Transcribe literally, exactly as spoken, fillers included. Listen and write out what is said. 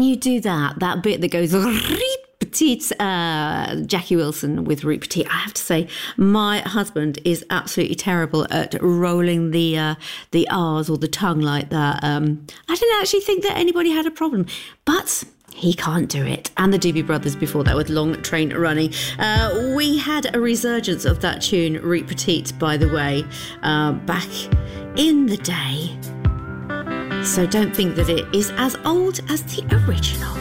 you do that, that bit that goes petite, uh, Jackie Wilson with Root Petite, I have to say, my husband is absolutely terrible at rolling the uh, the R's or the tongue like that. Um, I didn't actually think that anybody had a problem, but he can't do it. And the Doobie Brothers before that with Long Train Running. Uh, we had a resurgence of that tune, Root Petite, by the way, uh, back in the day. So don't think that it is as old as the original.